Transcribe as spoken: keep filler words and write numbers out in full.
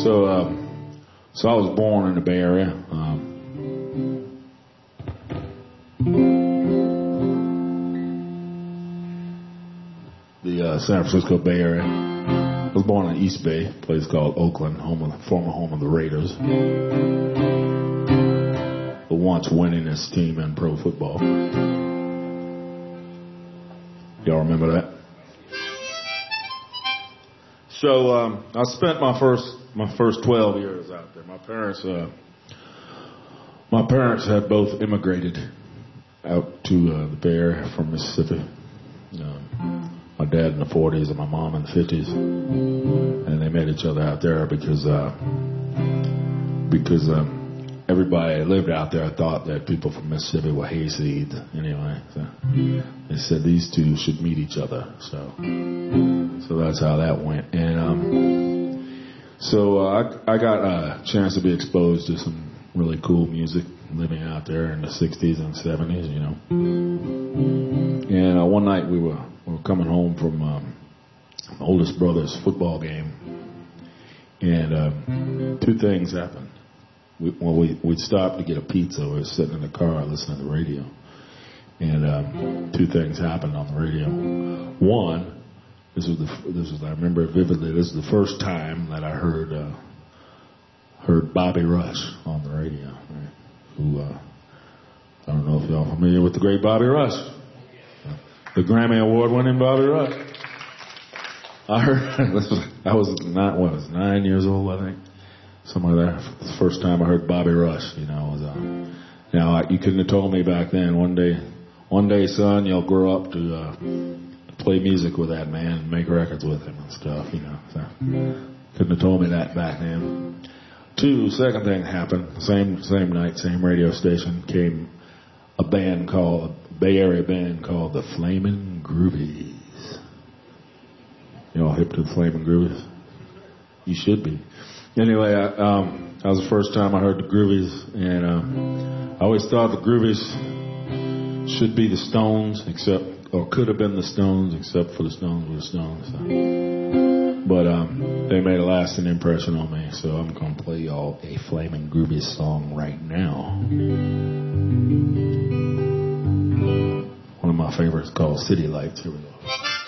So, um, so I was born in the Bay Area. Um, the uh, San Francisco Bay Area. I was born in East Bay, a place called Oakland, home of, former home of the Raiders, the once winningest team in pro football. Y'all remember that? So um, I spent my first my first twelve years out there. My parents uh, my parents had both immigrated out to uh, the Bay Area from Mississippi. Um, my dad in the forties and my mom in the fifties, and they met each other out there because uh, because um, everybody that lived out there thought that people from Mississippi were hayseed. Anyway, so they said these two should meet each other. So so that's how that went. And um, so uh, I I got a chance to be exposed to some really cool music living out there in the sixties and seventies, you know. And uh, one night we were we were coming home from um, my oldest brother's football game, and um, two things happened. We, well, we we'd stopped to get a pizza. We were sitting in the car listening to the radio, and um, two things happened on the radio. One, this was the this was I remember it vividly. This is the first time that I heard uh, heard Bobby Rush on the radio. Right? Who uh, I don't know if y'all are familiar with the great Bobby Rush, the Grammy Award-winning Bobby Rush. I heard this was I was not what I was nine years old, I think. Something like that. The first time I heard Bobby Rush, you know, was uh, now I, you couldn't have told me back then. One day, one day, son, you'll grow up to, uh, to play music with that man and make records with him and stuff, you know. So couldn't have told me that back then. Two, second thing happened. Same same night, same radio station came a band called a Bay Area band called the Flamin' Groovies. You all hip to the Flamin' Groovies? You should be. Anyway, I, um, that was the first time I heard the Groovies, and uh, I always thought the Groovies should be the Stones, except, or could have been the Stones, except for the Stones were the Stones. So. But um, they made a lasting impression on me, so I'm going to play y'all a Flamin' Groovies song right now. One of my favorites called City Lights. Here we go.